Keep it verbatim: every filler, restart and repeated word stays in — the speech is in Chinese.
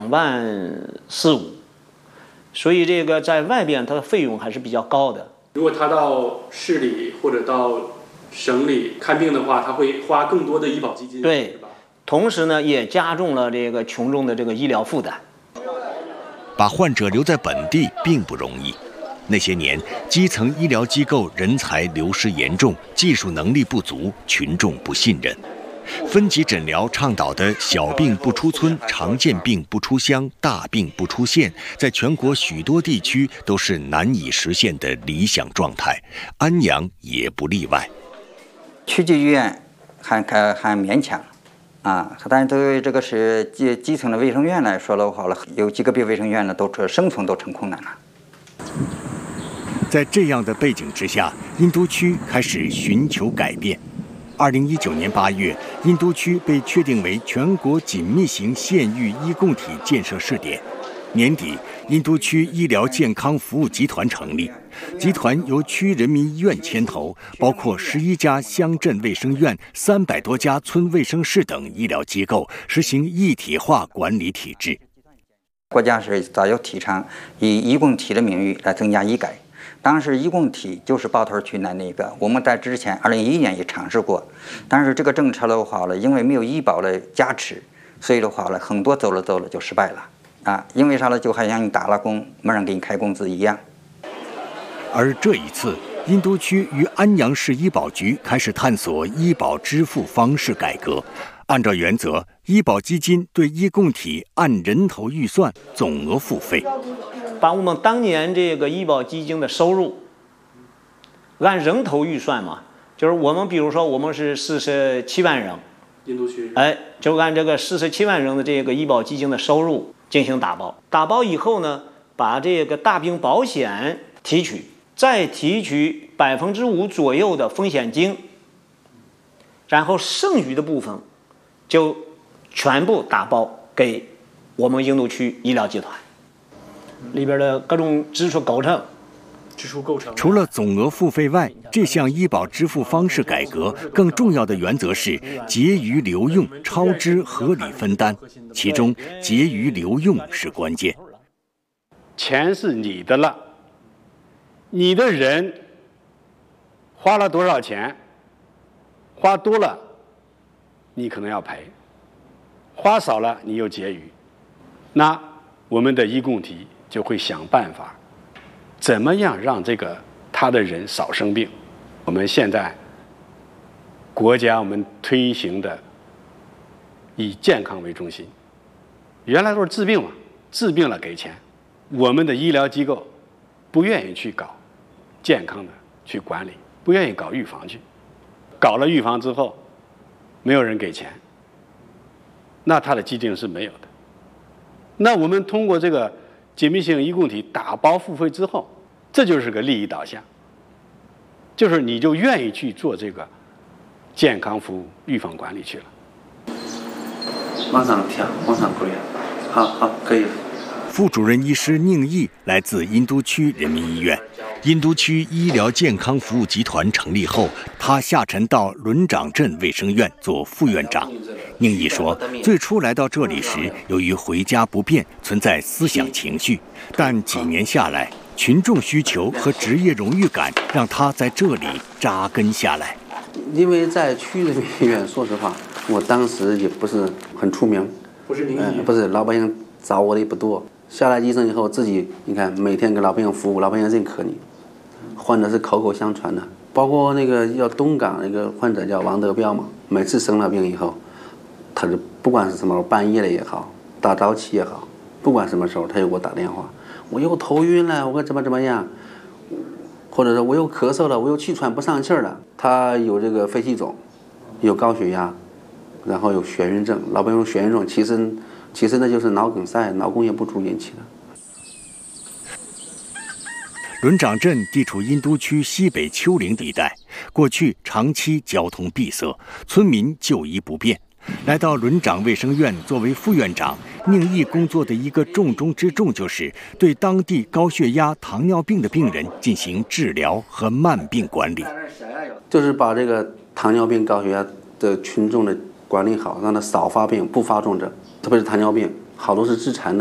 万四五，所以这个在外边它的费用还是比较高的。 如果他到市里或者到省里看病的话，他会花更多的医保基金， 对，同时呢也加重了这个群众的这个医疗负担。 把患者留在本地并不容易。那些年，基层医疗机构人才流失严重，技术能力不足，群众不信任。分级诊疗倡导的小病不出村、常见病不出乡、大病不出县，在全国许多地区都是难以实现的理想状态，安阳也不例外。 区级医院还还还勉强，啊，但是对于这个是基基层的卫生院来说的话了，有几个别卫生院呢，都这生存都成困难了。 在这样的背景之下，殷都区开始寻求改变。二零一九年八月，殷都区被确定为全国紧密型县域医共体建设试点。年底，殷都区医疗健康服务集团成立，集团由区人民医院牵头，包括十一家乡镇卫生院、三百多家村卫生室等医疗机构，实行一体化管理体制。 国家是早就提倡以医共体的名誉来增加医改。当时医共体就是抱头区的那个，我们在之前二零一一年也尝试过，但是这个政策的话了，因为没有医保的加持，所以的话了，很多走了走了就失败了啊！因为啥呢？就好像你打了工，没人给你开工资一样。 而这一次，殷都区与安阳市医保局开始探索医保支付方式改革。按照原则，医保基金对医共体按人头预算，总额付费。 把我们当年这个医保基金的收入按人头预算嘛，就是我们比如说我们是四十七万人， 殷都区， 哎，就按这个四十七万人的这个医保基金的收入进行打包。打包以后呢，把这个大病保险提取，再提取百分之五左右的风险金，然后剩余的部分就全部打包给我们殷都区医疗集团。里边的各种支出构成， 支出构成。 除了总额付费外，这项医保支付方式改革更重要的原则是结余留用、超支合理分担，其中结余留用是关键。 钱是你的了，你的人花了多少钱，花多了你可能要赔，花少了你又结余，那我们的医共体就会想办法，怎么样让这个他的人少生病。我们现在国家我们推行的以健康为中心，原来都是治病嘛，治病了给钱，我们的医疗机构不愿意去搞健康的去管理，不愿意搞预防去，搞了预防之后没有人给钱，那它的基金是没有的。那我们通过这个紧密性医共体打包付费之后，这就是个利益导向，就是你就愿意去做这个健康服务预防管理去了。 往上调，往上归，好好可以。 副主任医师宁毅来自殷都区人民医院。殷都区医疗健康服务集团成立后，他下沉到轮长镇卫生院做副院长。宁毅说，最初来到这里时，由于回家不便，存在思想情绪，但几年下来，群众需求和职业荣誉感让他在这里扎根下来。 因为在区人民医院，说实话，我当时也不是很出名， 不是名医、 呃，不是老百姓找我的也不多。下来医生以后，自己你看每天给老百姓服务，老百姓认可你，患者是口口相传的。包括那个要东港那个患者叫王德彪嘛，每次生了病以后，他就不管是什么时候，半夜了也好，大早起也好，不管什么时候，他就给我打电话，我又头晕了，我怎么怎么样，或者说我又咳嗽了，我又气喘不上气儿了。他有这个肺气肿，有高血压，然后有眩晕症，老百姓眩晕症其实其实那就是脑梗塞、脑供血不足引起的。 轮长镇地处殷都区西北丘陵地带，过去长期交通闭塞，村民就医不便。来到轮长卫生院作为副院长，宁毅工作的一个重中之重就是对当地高血压、糖尿病的病人进行治疗和慢病管理， 就是把这个糖尿病、高血压的群众的管理好，让他少发病、不发重症，特别是糖尿病。 好多是自残的。